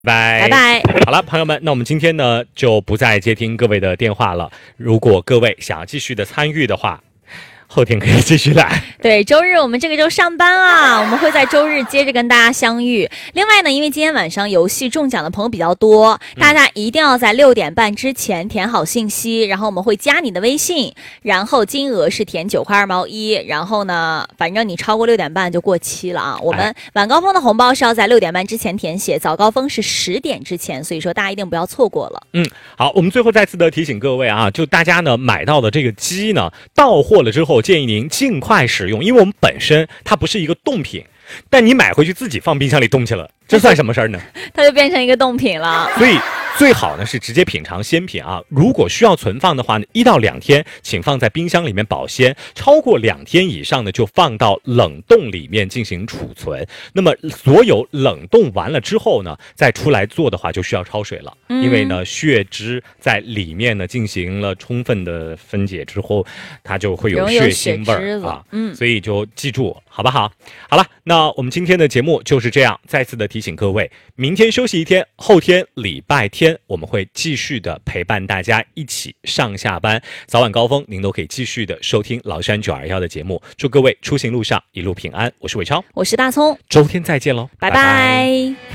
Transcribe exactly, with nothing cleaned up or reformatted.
拜拜拜。 好了，朋友们，那我们今天呢就不再接听各位的电话了。如果各位想要继续的参与的话，后天可以继续来。 对，周日我们这个周上班啊，我们会在周日接着跟大家相遇。另外呢，因为今天晚上游戏中奖的朋友比较多，大家一定要在六点半之前填好信息，然后我们会加你的微信，然后金额是填九块二毛一，然后呢，反正你超过六点半就过期了啊。我们晚高峰的红包是要在六点半之前填写，早高峰是十点之前，所以说大家一定不要错过了。 嗯，好，我们最后再次的提醒各位啊，就大家呢买到的这个鸡呢到货了之后，建议您尽快使用，因为我们本身它不是一个冻品，但你买回去自己放冰箱里冻去了，这算什么事儿呢？ 它就变成一个冻品了。 所以最好呢是直接品尝鲜品啊，如果需要存放的话呢，一到两天请放在冰箱里面保鲜，超过两天以上呢就放到冷冻里面进行储存。那么所有冷冻完了之后呢，再出来做的话就需要焯水了， 嗯、 因为呢血脂在里面呢进行了充分的分解之后，它就会有血腥味儿啊， 嗯， 所以就记住好不好？好了，那我们今天的节目就是这样，再次的提醒各位，明天休息一天，后天礼拜天我们会继续的陪伴大家一起上下班，早晚高峰您都可以继续的收听老山九二一的节目。祝各位出行路上一路平安，我是伟超， 我是大葱， 周天再见喽， 拜拜。 拜拜。